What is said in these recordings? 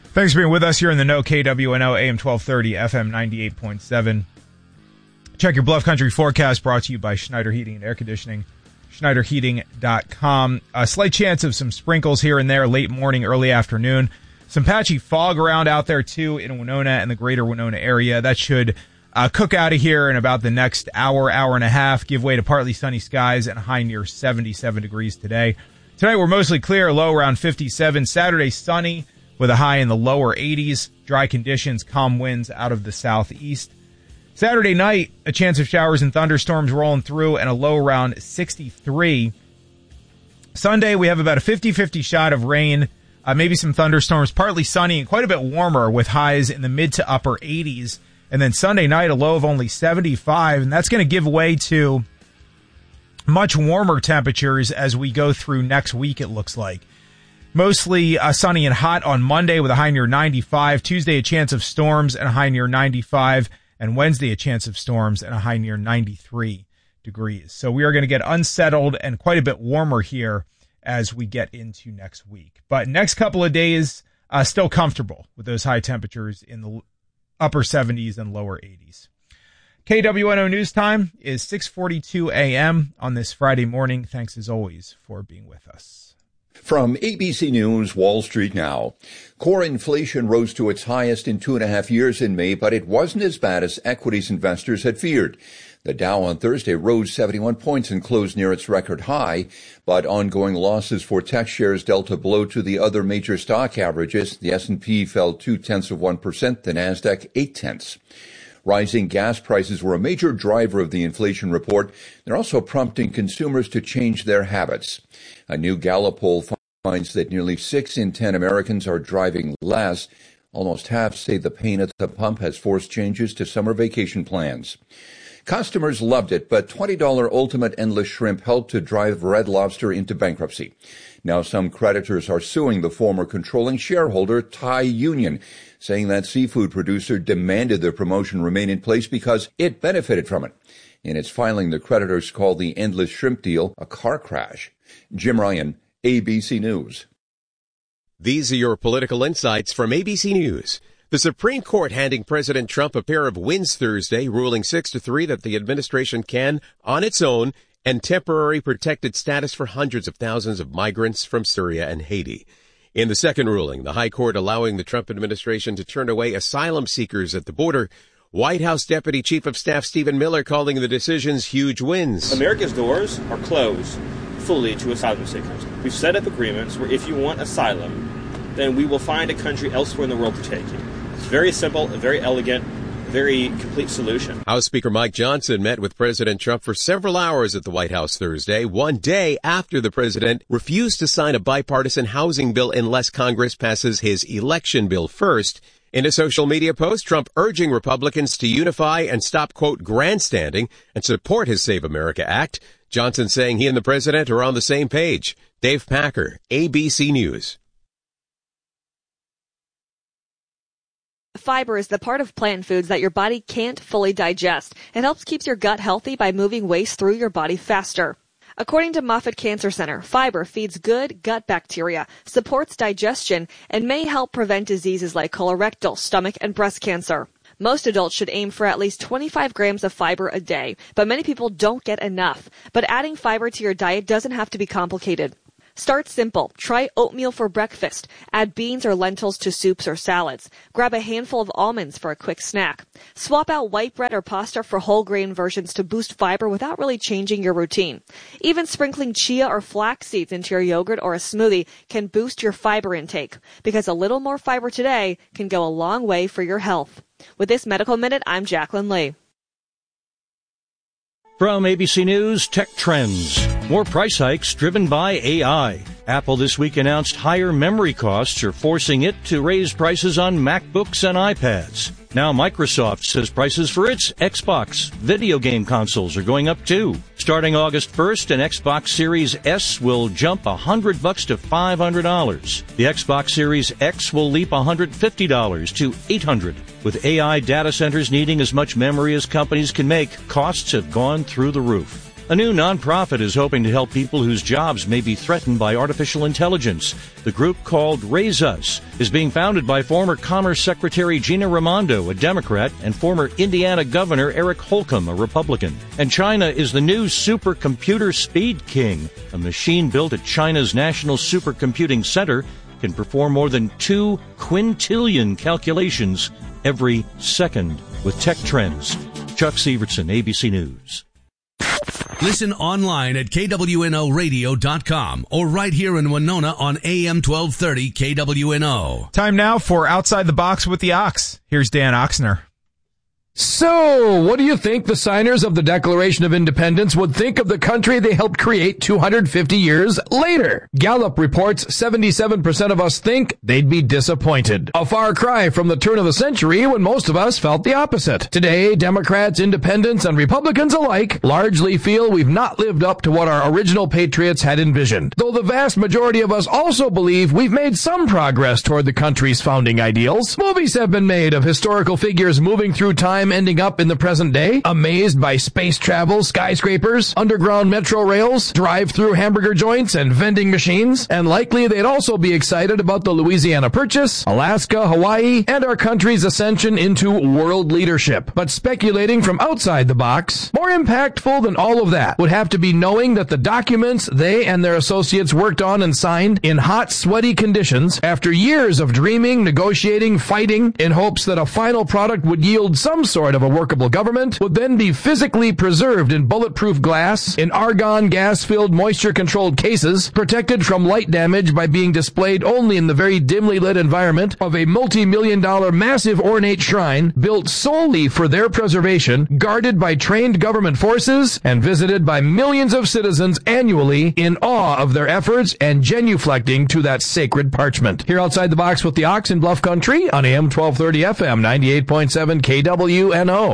Thanks for being with us here in the know. KWNO AM 1230 FM 98.7. Check your Bluff Country forecast, brought to you by Schneider Heating and Air Conditioning. SchneiderHeating.com. A slight chance of some sprinkles here and there late morning, early afternoon. Some patchy fog around out there too in Winona and the greater Winona area. That should cook out of here in about the next hour and a half. Give way to partly sunny skies and a high near 77 degrees today. Tonight we're mostly clear, low around 57. Saturday sunny with a high in the lower 80s. Dry conditions, calm winds out of the southeast. Saturday night, a chance of showers and thunderstorms rolling through and a low around 63. Sunday, we have about a 50-50 shot of rain, maybe some thunderstorms, partly sunny and quite a bit warmer with highs in the mid to upper 80s. And then Sunday night, a low of only 75, and that's going to give way to much warmer temperatures as we go through next week, it looks like. Mostly sunny and hot on Monday with a high near 95. Tuesday, a chance of storms and a high near 95. And Wednesday, a chance of storms and a high near 93 degrees. So we are going to get unsettled and quite a bit warmer here as we get into next week. But next couple of days, still comfortable with those high temperatures in the upper 70s and lower 80s. KWNO News Time is 6:42 a.m. on this Friday morning. Thanks as always for being with us. From ABC News, Wall Street Now. Core inflation rose to its highest in 2.5 years in May, but it wasn't as bad as equities investors had feared. The Dow on Thursday rose 71 points and closed near its record high, but ongoing losses for tech shares dealt a blow to the other major stock averages. The S&P fell 0.2%, the Nasdaq 0.8%. Rising gas prices were a major driver of the inflation report. They're also prompting consumers to change their habits. A new Gallup poll finds that nearly 6 in 10 Americans are driving less. Almost half say the pain at the pump has forced changes to summer vacation plans. Customers loved it, but $20 Ultimate Endless Shrimp helped to drive Red Lobster into bankruptcy. Now some creditors are suing the former controlling shareholder, Thai Union, saying that seafood producer demanded the promotion remain in place because it benefited from it. In its filing, the creditors called the Endless Shrimp deal a car crash. Jim Ryan, ABC News. These are your political insights from ABC News. The Supreme Court handing President Trump a pair of wins Thursday, ruling 6-3 that the administration can, on its own, end temporary protected status for hundreds of thousands of migrants from Syria and Haiti. In the second ruling, the High Court allowing the Trump administration to turn away asylum seekers at the border, White House Deputy Chief of Staff Stephen Miller calling the decisions huge wins. America's doors are closed fully to asylum seekers. We've set up agreements where if you want asylum, then we will find a country elsewhere in the world to take you. It's very simple, a very elegant, very complete solution. House Speaker Mike Johnson met with President Trump for several hours at the White House Thursday, one day after the president refused to sign a bipartisan housing bill unless Congress passes his election bill first. In a social media post, Trump urging Republicans to unify and stop, quote, grandstanding and support his Save America Act. Johnson saying he and the president are on the same page. Dave Packer, ABC News. Fiber is the part of plant foods that your body can't fully digest. It helps keep your gut healthy by moving waste through your body faster. According to Moffitt Cancer Center, fiber feeds good gut bacteria, supports digestion, and may help prevent diseases like colorectal, stomach, and breast cancer. Most adults should aim for at least 25 grams of fiber a day, but many people don't get enough. But adding fiber to your diet doesn't have to be complicated. Start simple. Try oatmeal for breakfast. Add beans or lentils to soups or salads. Grab a handful of almonds for a quick snack. Swap out white bread or pasta for whole grain versions to boost fiber without really changing your routine. Even sprinkling chia or flax seeds into your yogurt or a smoothie can boost your fiber intake, because a little more fiber today can go a long way for your health. With this Medical Minute, I'm Jacqueline Lee. From ABC News, Tech Trends. More price hikes driven by AI. Apple this week announced higher memory costs are forcing it to raise prices on MacBooks and iPads. Now Microsoft says prices for its Xbox video game consoles are going up too. Starting August 1st, an Xbox Series S will jump $100 to $500. The Xbox Series X will leap $150 to $800. With AI data centers needing as much memory as companies can make, costs have gone through the roof. A new nonprofit is hoping to help people whose jobs may be threatened by artificial intelligence. The group, called Raise Us, is being founded by former Commerce Secretary Gina Raimondo, a Democrat, and former Indiana Governor Eric Holcomb, a Republican. And China is the new supercomputer Speed King. A machine built at China's National Supercomputing Center can perform more than 2 quintillion calculations every second. With Tech Trends, Chuck Sievertson, ABC News. Listen online at KWNOradio.com or right here in Winona on AM 1230 KWNO. Time now for Outside the Box with the Ox. Here's Dan Oxner. So, what do you think the signers of the Declaration of Independence would think of the country they helped create 250 years later? Gallup reports 77% of us think they'd be disappointed. A far cry from the turn of the century when most of us felt the opposite. Today, Democrats, independents, and Republicans alike largely feel we've not lived up to what our original patriots had envisioned. Though the vast majority of us also believe we've made some progress toward the country's founding ideals. Movies have been made of historical figures moving through time ending up in the present day, amazed by space travel, skyscrapers, underground metro rails, drive-through hamburger joints, and vending machines, and likely they'd also be excited about the Louisiana Purchase, Alaska, Hawaii, and our country's ascension into world leadership. But speculating from outside the box, more impactful than all of that would have to be knowing that the documents they and their associates worked on and signed in hot, sweaty conditions after years of dreaming, negotiating, fighting, in hopes that a final product would yield some sort of a workable government, would then be physically preserved in bulletproof glass, in argon gas-filled moisture-controlled cases, protected from light damage by being displayed only in the very dimly lit environment of a multi-million-dollar massive ornate shrine built solely for their preservation, guarded by trained government forces, and visited by millions of citizens annually in awe of their efforts and genuflecting to that sacred parchment. Here outside the box with the Ox in Bluff Country on AM 1230 FM 98.7 KWNO.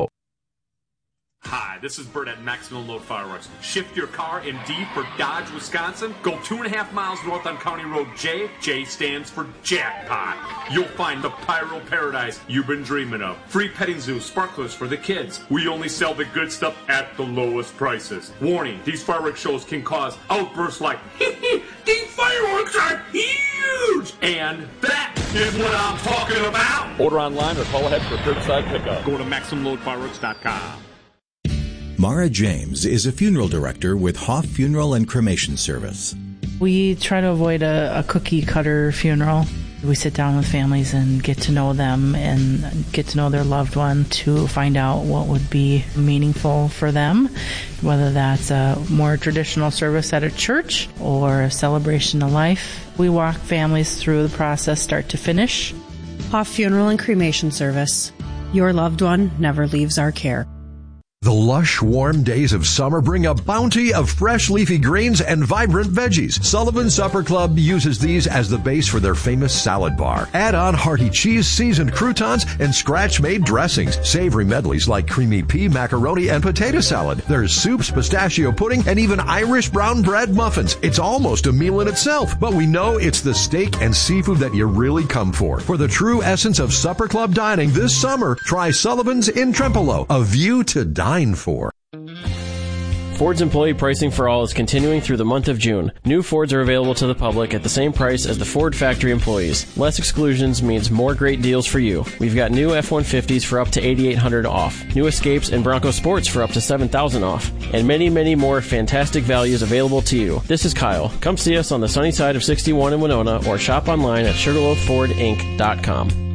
Hi, this is Bert at Maximum Load Fireworks. Shift your car in D for Dodge, Wisconsin. Go 2.5 miles north on County Road J. J stands for jackpot. You'll find the pyro paradise you've been dreaming of. Free petting zoo, sparklers for the kids. We only sell the good stuff at the lowest prices. Warning, these fireworks shows can cause outbursts like, these fireworks are huge! And that is what I'm talking about! Order online or call ahead for curbside pickup. Go to MaximumLoadFireworks.com. Mara James is a funeral director with Hoff Funeral and Cremation Service. We try to avoid a cookie-cutter funeral. We sit down with families and get to know them and get to know their loved one to find out what would be meaningful for them, whether that's a more traditional service at a church or a celebration of life. We walk families through the process start to finish. Hoff Funeral and Cremation Service. Your loved one never leaves our care. The lush, warm days of summer bring a bounty of fresh leafy greens and vibrant veggies. Sullivan Supper Club uses these as the base for their famous salad bar. Add on hearty cheese, seasoned croutons, and scratch-made dressings. Savory medleys like creamy pea, macaroni, and potato salad. There's soups, pistachio pudding, and even Irish brown bread muffins. It's almost a meal in itself, but we know it's the steak and seafood that you really come for. For the true essence of Supper Club dining this summer, try Sullivan's in Trempealeau, a view to dine for. Ford's employee pricing for all is continuing through the month of June. New Fords are available to the public at the same price as the Ford factory employees. Less exclusions means more great deals for you. We've got new F-150s for up to $8,800 off, new Escapes and Bronco Sports for up to $7,000 off, and many, many more fantastic values available to you. This is Kyle. Come see us on the sunny side of 61 in Winona or shop online at SugarloafFordInc.com.